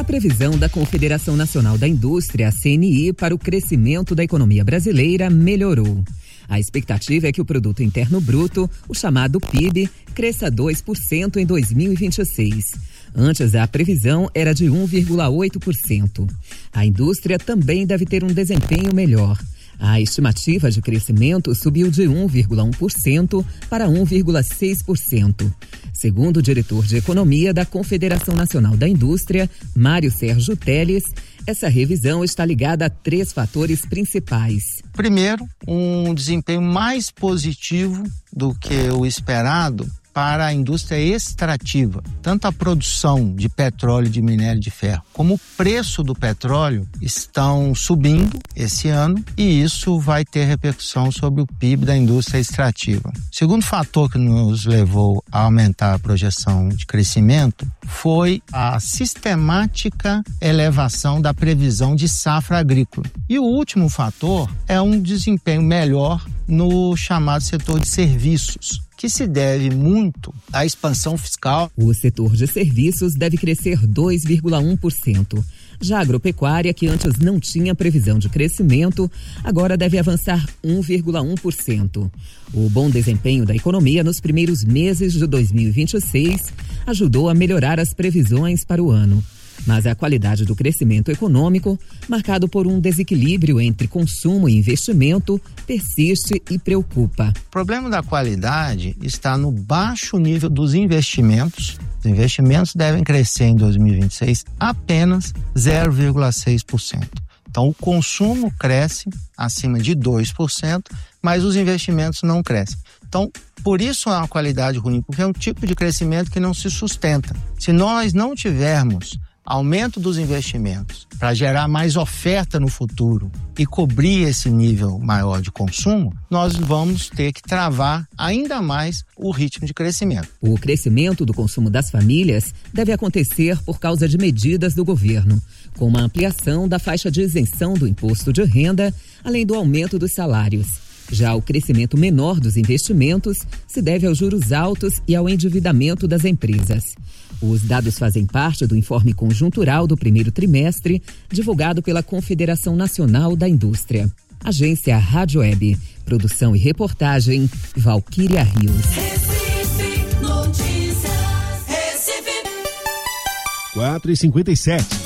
previsão da Confederação Nacional da Indústria, a CNI, para o crescimento da economia brasileira melhorou. A expectativa é que o Produto Interno Bruto, o chamado PIB, cresça 2% em 2026. Antes, a previsão era de 1,8%. A indústria também deve ter um desempenho melhor. A estimativa de crescimento subiu de 1,1% para 1,6%. Segundo o diretor de Economia da Confederação Nacional da Indústria, Mário Sérgio Teles, essa revisão está ligada a 3 fatores principais. Primeiro, um desempenho mais positivo do que o esperado para a indústria extrativa. Tanto a produção de petróleo e de minério de ferro, como o preço do petróleo estão subindo esse ano e isso vai ter repercussão sobre o PIB da indústria extrativa. O segundo fator que nos levou a aumentar a projeção de crescimento foi a sistemática elevação da previsão de safra agrícola. E o último fator é um desempenho melhor no chamado setor de serviços, que se deve muito à expansão fiscal. O setor de serviços deve crescer 2,1%. Já a agropecuária, que antes não tinha previsão de crescimento, agora deve avançar 1,1%. O bom desempenho da economia nos primeiros meses de 2026 ajudou a melhorar as previsões para o ano. Mas a qualidade do crescimento econômico, marcado por um desequilíbrio entre consumo e investimento, persiste e preocupa. O problema da qualidade está no baixo nível dos investimentos. Os investimentos devem crescer em 2026 apenas 0,6%. Então, o consumo cresce acima de 2%, mas os investimentos não crescem. Então, por isso há uma qualidade ruim, porque é um tipo de crescimento que não se sustenta. Se nós não tivermos aumento dos investimentos para gerar mais oferta no futuro e cobrir esse nível maior de consumo, nós vamos ter que travar ainda mais o ritmo de crescimento. O crescimento do consumo das famílias deve acontecer por causa de medidas do governo, como a ampliação da faixa de isenção do imposto de renda, além do aumento dos salários. Já o crescimento menor dos investimentos se deve aos juros altos e ao endividamento das empresas. Os dados fazem parte do informe conjuntural do primeiro trimestre, divulgado pela Confederação Nacional da Indústria. Agência Rádio Web. Produção e reportagem, Valquíria Rios. Recife Notícias. Recife. 4h57.